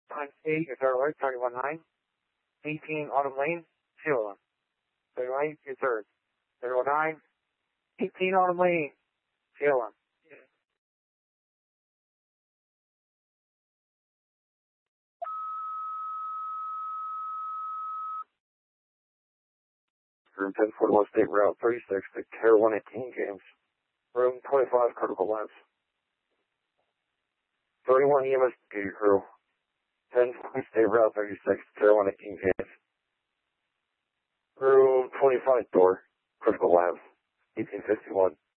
Times 8 is our alert, 319. 18 Autumn Lane, Sheila. 31, your third. 319. 18 Autumn Lane, Sheila. Room 1041 State Route 36 to Carolina King James. Room 25, critical lens. 31 EMS duty crew. 1040 State Route 36 to Carolina King James. Room 25 door, critical labs. 1851.